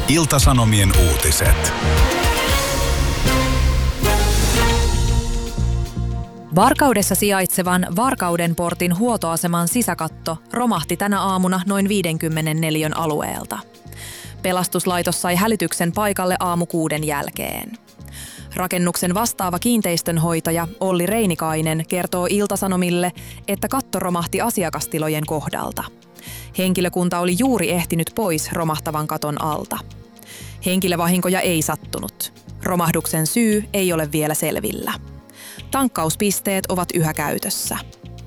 Ilta-Sanomien uutiset. Varkaudessa sijaitsevan Varkaudenportin huoltoaseman sisäkatto romahti tänä aamuna noin 50 neliön alueelta. Pelastuslaitos sai hälytyksen paikalle aamu 6 jälkeen. Rakennuksen vastaava kiinteistönhoitaja Olli Reinikainen kertoo Ilta-Sanomille, että katto romahti asiakastilojen kohdalta. Henkilökunta oli juuri ehtinyt pois romahtavan katon alta. Henkilövahinkoja ei sattunut. Romahduksen syy ei ole vielä selvillä. Tankkauspisteet ovat yhä käytössä.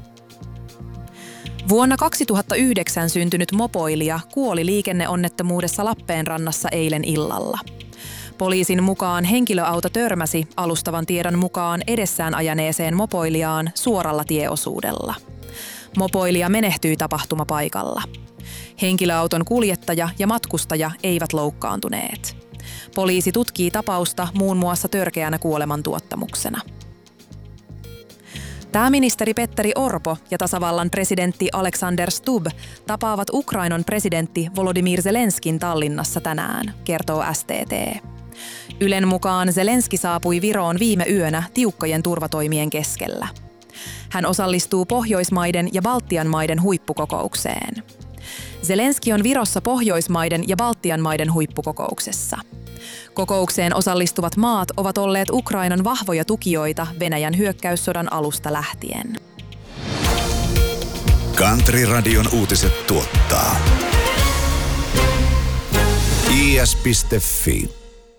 Vuonna 2009 syntynyt mopoilija kuoli liikenneonnettomuudessa Lappeenrannassa eilen illalla. Poliisin mukaan henkilöauto törmäsi alustavan tiedon mukaan edessään ajaneeseen mopoilijaan suoralla tieosuudella. Mopoilija menehtyi tapahtumapaikalla. Henkilöauton kuljettaja ja matkustaja eivät loukkaantuneet. Poliisi tutkii tapausta muun muassa törkeänä kuolemantuottamuksena. Pääministeri Petteri Orpo ja tasavallan presidentti Alexander Stubb tapaavat Ukrainan presidentti Volodymyr Zelenskin Tallinnassa tänään, kertoo STT. Ylen mukaan Zelenski saapui Viroon viime yönä tiukkojen turvatoimien keskellä. Hän osallistuu Pohjoismaiden ja Baltian maiden huippukokoukseen. Zelenski on Virossa Pohjoismaiden ja Baltian maiden huippukokouksessa. Kokoukseen osallistuvat maat ovat olleet Ukrainan vahvoja tukijoita Venäjän hyökkäyssodan alusta lähtien. Country-radion uutiset tuottaa is.fi.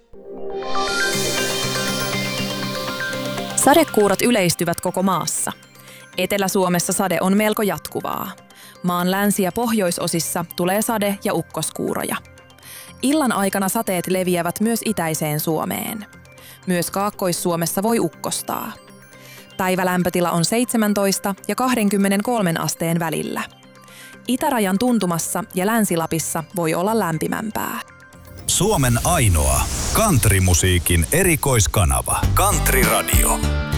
Sadekuurot yleistyvät koko maassa. Etelä-Suomessa sade on melko jatkuvaa. Maan länsi- ja pohjoisosissa tulee sade- ja ukkoskuuroja. Illan aikana sateet leviävät myös itäiseen Suomeen. Myös Kaakkois-Suomessa voi ukkostaa. Päivälämpötila on 17 ja 23 asteen välillä. Itärajan tuntumassa ja Länsi-Lapissa voi olla lämpimämpää. Suomen ainoa countrymusiikin erikoiskanava. Country Radio.